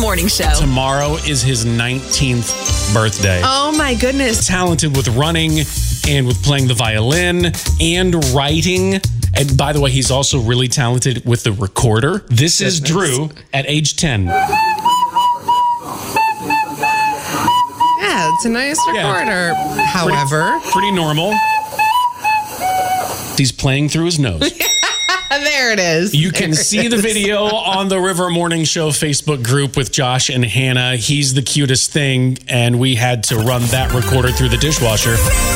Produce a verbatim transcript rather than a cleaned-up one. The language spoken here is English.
Morning Show. Tomorrow is his nineteenth birthday. Oh, my goodness. Talented with running and with playing the violin and writing. And by the way, he's also really talented with the recorder. This is Drew at age ten. Yeah, it's a nice recorder. Yeah. However, Pretty, pretty normal. He's playing through his nose. there it is. You can There it see the is. video on the River Morning Show Facebook group with Josh and Hannah. He's the cutest thing, and we had to run that recorder through the dishwasher.